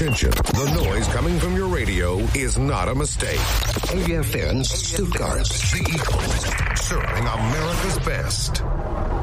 attention. The noise coming from your radio is not a mistake. AFN Stuttgart. The Eagles, serving America's best.